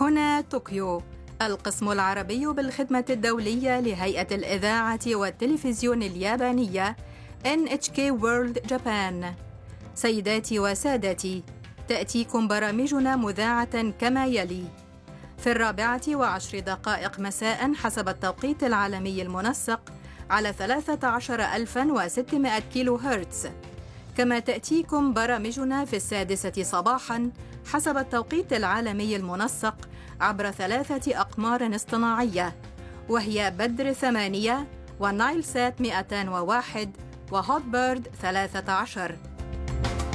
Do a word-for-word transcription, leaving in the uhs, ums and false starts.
هنا طوكيو، القسم العربي بالخدمة الدولية لهيئة الإذاعة والتلفزيون اليابانية إن إتش كي World Japan. سيداتي وسادتي، تأتيكم برامجنا مذاعة كما يلي: في الرابعة وعشر دقائق مساء حسب التوقيت العالمي المنسق على ثلاثة عشر ألفاً وستمائة كيلو هرتز، كما تأتيكم برامجنا في السادسة صباحاً حسب التوقيت العالمي المنسق عبر ثلاثة أقمار اصطناعية، وهي بدر ثمانية ونايل سات مئتين وواحد وهوت بيرد ثلاثة عشر.